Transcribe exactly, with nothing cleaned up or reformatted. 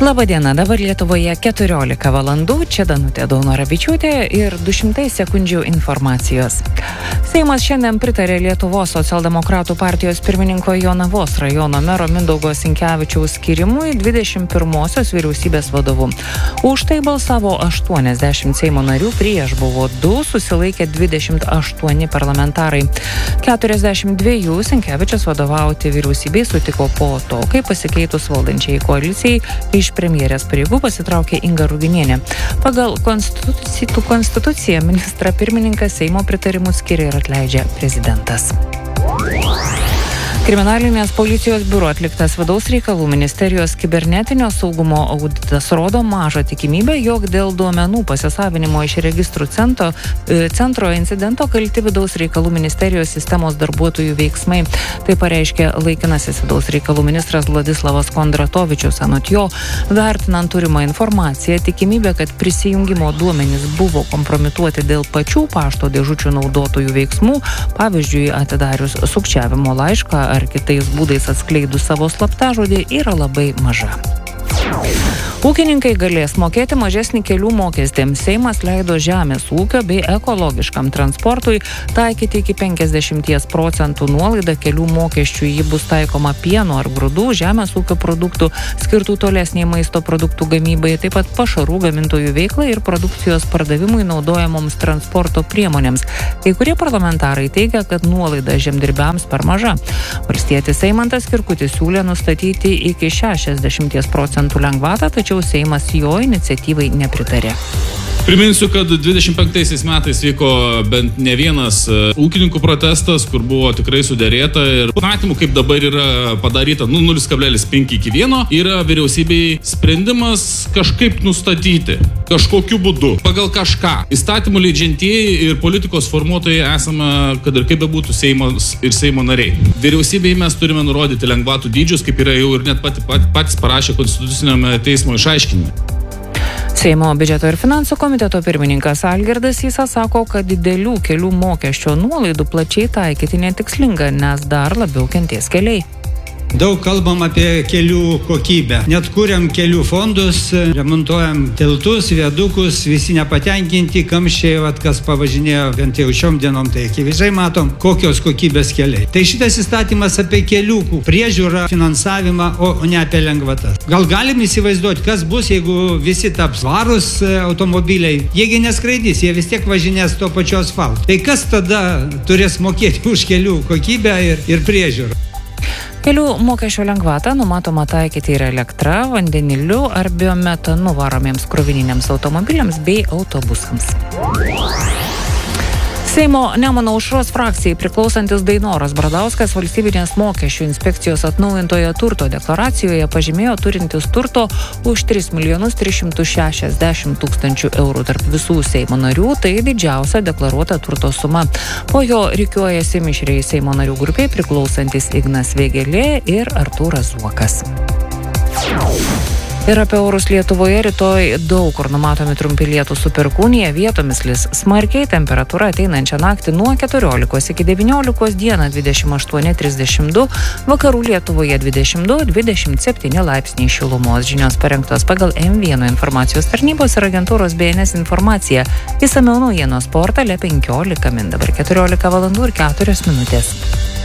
Labadiena, dabar Lietuvoje keturiolika valandų, čia Danutė Daunoravičiūtė ir du šimtai sekundžių informacijos. Seimas šiandien pritarė Lietuvos socialdemokratų partijos pirmininko Jonavos rajono mero Mindaugo Sinkevičiaus skyrimui dvidešimt pirmosios vyriausybės vadovu. Už tai balsavo aštuoniasdešimt Seimo narių, prieš buvo du, susilaikė dvidešimt aštuoni parlamentarai. keturiasdešimt dviejų Sinkevičius vadovauti vyriausybei sutiko po to, kai pasikeitus valdančiai koalicijai iš premjerės pareigų pasitraukė Inga Ruginienė. Pagal konstituci- konstituciją ministrą pirmininkas Seimo pritarimus skiria ir atleidžia prezidentas. Kriminalinės policijos biuro atliktas vidaus reikalų ministerijos kibernetinio saugumo auditas rodo mažą tikimybę, jog dėl duomenų pasisavinimo iš registrų centro, centro incidento kalti vidaus reikalų ministerijos sistemos darbuotojų veiksmai. Tai pareiškė laikinasis vidaus reikalų ministras Vladislavas Kondratovičius. Anot jo, vertinant turimą informaciją, tikimybė, kad prisijungimo duomenys buvo kompromituoti dėl pačių pašto dėžučių naudotojų veiksmų, pavyzdžiui, atidarius sukčiavimo laišką ar kitais būdais atskleidus savo slaptažodį, yra labai maža. Ūkininkai galės mokėti mažesnį kelių mokestį. Seimas leido žemės ūkio bei ekologiškam transportui taikyti iki penkiasdešimt procentų nuolaidą kelių mokesčių. Ji bus taikoma pieno ar grūdų, žemės ūkio produktų, skirtų tolesniai maisto produktų gamybai, taip pat pašarų gamintojų veiklai ir produkcijos pardavimui naudojamoms transporto priemonėms. Kai kurie parlamentarai teigia, kad nuolaida žemdirbiams per maža. Valstietis Eimantas Kirkutis siūlė nustatyti iki šešiasdešimt procentų lengvatą, tačiau Seimas jo iniciatyvai nepritarė. Priminsiu, kad dvidešimt penktaisiais metais vyko bent ne vienas ūkininkų protestas, kur buvo tikrai suderėta ir matymų, kaip dabar yra padaryta nu, nulis kablelis penki iki vieno, yra vyriausybei sprendimas kažkaip nustatyti, kažkokiu būdu, pagal kažką. Įstatymų leidžiantieji ir politikos formuotojai esame, kad ir kaip bebūtų Seimas ir Seimo nariai. Vyriausybei mes turime nurodyti lengvatų dydžius, kaip yra jau ir net pati, pat, patys parašė Konstitucinio teismo išaiškinimą. Seimo biudžeto ir finansų komiteto pirmininkas Algirdas Sysas sako, kad didelių kelių mokesčio nuolaidų plačiai taikyti netikslinga, nes dar labiau kentės keliai. Daug kalbam apie kelių kokybę. Net kuriam kelių fondus, remontuojam tiltus, viadukus, visi nepatenkinti, kamščiai, vat, kas pavažinėjo bent jau šiom dienom, tai akivaizdžiai matom, kokios kokybės keliai. Tai šitas įstatymas apie kelių priežiūrą, finansavimą, o ne apie lengvatas. Gal galim įsivaizduoti, kas bus, jeigu visi taps varus automobiliai? Jiegi neskraidys, jie vis tiek važinės to pačiu asfaltu. Tai kas tada turės mokėti už kelių kokybę ir, ir priežiūrą? Kelių mokesčio lengvatą numatoma taikyti ir elektra, vandeniliu ar biometanu varomiems krovininiams automobiliams bei autobusams. Seimo Nemuno aušros frakcijai priklausantis Dainoras Bradauskas valstybinės mokesčių inspekcijos atnaujintoje turto deklaracijoje pažymėjo turintis turto už tris milijonus tris šimtus šešiasdešimt tūkstančių eurų tarp visų Seimo narių, tai didžiausia deklaruota turto suma. Po jo rikiuojasi mišriai Seimo narių grupiai priklausantis Ignas Vėgėlė ir Artūras Zuokas. Ir apie orus Lietuvoje rytoj daug kur numatomi trumpi lietūs su perkūnija, vietomis lis smarkiai, temperatūra ateinančią naktį nuo keturiolikos iki devyniolikos, dieną dvidešimt aštuoni trisdešimt du, vakarų Lietuvoje dvidešimt du dvidešimt septyni laipsniai šilumos. Žinios parengtos pagal M vienas informacijos tarnybos ir agentūros B N S informacija. Išsamiau naujienos portale penkiolika min. Dabar keturiolika valandų ir keturios minutės.